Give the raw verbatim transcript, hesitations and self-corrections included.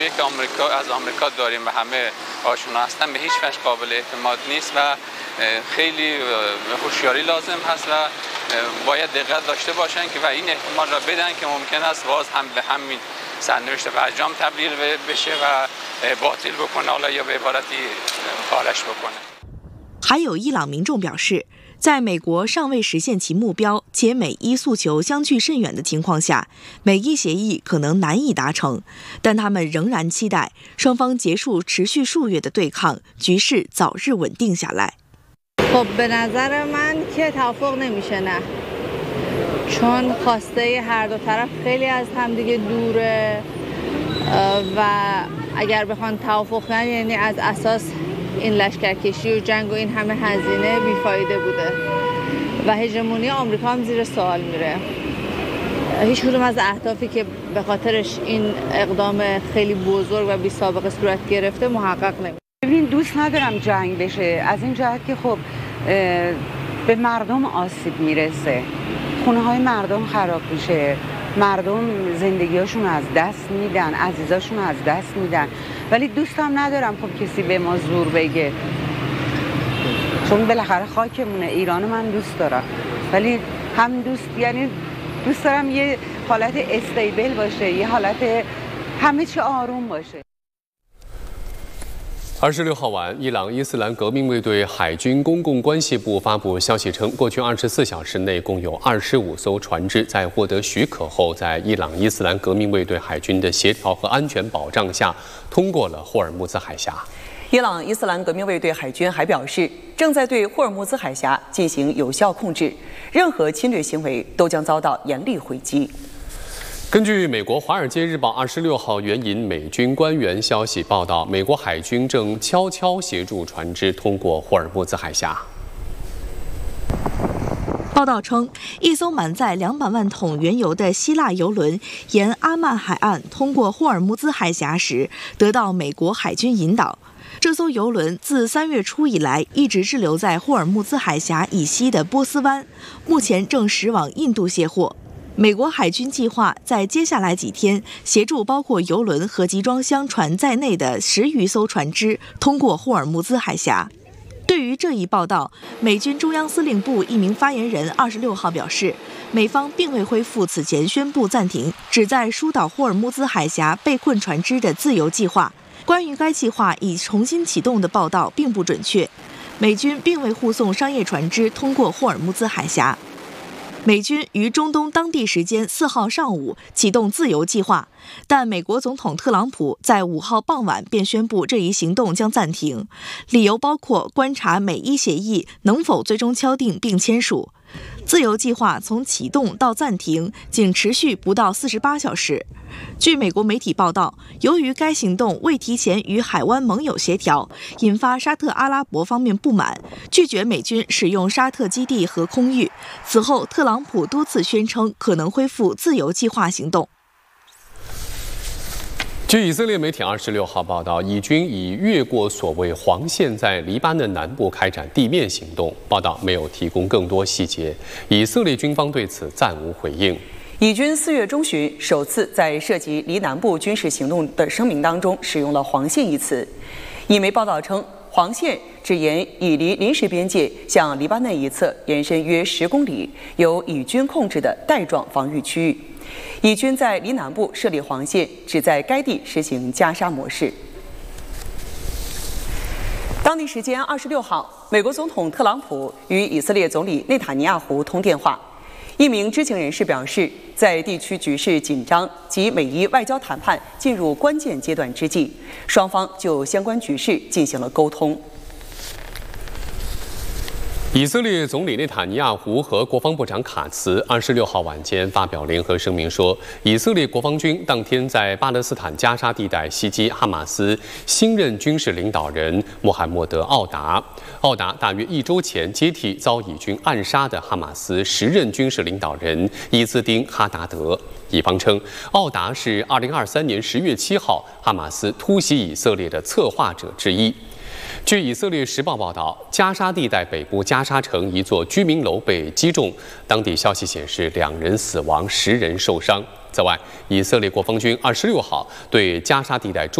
که آمریکا از آمریکا داریم و همه آشنا هستن به هیچ وجه قابل اعتماد نیست و خیلی هوشیاری لازم هست و باید دقت داشته باشن که و این احتمال را بدن که ممکن است باز هم به همین سرنوشت برجام تبدیل بشه و باطل بکنه حالا یا به عبارتی پارش بکنه。 还有伊朗民众表示，在美国尚未实现其目标且美伊诉求相距甚远的情况下，美伊协议可能难以达成，但他们仍然期待双方结束持续数月的对抗，局势早日稳定下来。 خب به نظر من که توافق نمیشه نه چون خواسته هر دو طرف خیلی از همدیگه دوره و اگر بخوان توافق کنن یعنی از اساس این لشکرکشی و جنگ و این همه هزینه بیفایده بوده و هژمونی آمریکا هم زیر سوال میره. هیچ کدوم از اهدافی که به خاطرش این اقدام خیلی بزرگ و بی سابقه صورت گرفته محقق نمیشه. ببین دوست ندارم جنگ بشه از این جهت که خب به مردم آسیب میرسه، خونه های مردم خراب میشه، مردم زندگیاشون از دست میدن، عزیزاشون از دست میدن، ولی دوستم ندارم خب کسی به ما زور بگه چون بالاخره خاکمونه. ایران من دوست دارم ولی هم دوست یعنی دوست دارم یه حالت استیبل باشه، یه حالت همه چی آروم باشه。 二十六号晚，伊朗伊斯兰革命卫队海军公共关系部发布消息称，过去二十四小时内，共有二十五艘船只在获得许可后，在伊朗伊斯兰革命卫队海军的协调和安全保障下，通过了霍尔木兹海峡。 伊朗伊斯兰革命卫队海军还表示，正在对霍尔木兹海峡进行有效控制，任何侵略行为都将遭到严厉回击。 根据美国《华尔街日报》二十六号援引美军官员消息报道，美国海军正悄悄协助船只通过霍尔木兹海峡。 报道称，一艘满载两百万桶原油的希腊油轮沿阿曼海岸通过霍尔木兹海峡时，得到美国海军引导。这艘油轮自三月初以来一直滞留在霍尔木兹海峡以西的波斯湾，目前正驶往印度卸货。美国海军计划在接下来几天协助包括油轮和集装箱船在内的十余艘船只通过霍尔木兹海峡。对于这一报道，美军中央司令部一名发言人二十六号表示，美方并未恢复此前宣布暂停旨在疏导霍尔木兹海峡被困船只的自由计划。关于该计划已重新启动的报道并不准确，美军并未护送商业船只通过霍尔木兹海峡。美军于中东当地时间四号上午启动自由计划，但美国总统特朗普在五号傍晚便宣布这一行动将暂停，理由包括观察美伊协议能否最终敲定并签署。自由计划从启动到暂停仅持续不到四十八小时。据美国媒体报道，由于该行动未提前与海湾盟友协调，引发沙特阿拉伯方面不满，拒绝美军使用沙特基地和空域。此后，特朗普多次宣称可能恢复自由计划行动。 据以色列媒体二十六号报道，以军已越过所谓黄线，在黎巴嫩南部开展地面行动。报道没有提供更多细节，以色列军方对此暂无回应。 以军四月中旬首次在涉及黎南部军事行动的声明当中使用了“黄线”一词。一媒报道称，黄线指沿以黎临时边界向黎巴嫩一侧延伸约十公里，由以军控制的带状防御区域。以军在黎南部设立黄线，旨在该地实行加沙模式。当地时间二十六号，美国总统特朗普与以色列总理内塔尼亚胡通电话。一名知情人士表示，在地区局势紧张及美伊外交谈判进入关键阶段之际，双方就相关局势进行了沟通。 以色列总理内塔尼亚胡和国防部长卡茨二十六号晚间发表联合声明说，以色列国防军当天在巴勒斯坦加沙地带袭击哈马斯新任军事领导人穆罕默德·奥达。奥达大约一周前接替遭以军暗杀的哈马斯时任军事领导人伊兹丁·哈达德。以方称，奥达是二零二三年十月七号哈马斯突袭以色列的策划者之一。据以色列时报报道，加沙地带北部加沙城一座居民楼被击中，当地消息显示两人死亡，十人受伤。 此外，以色列国防军二十六号对加沙地带中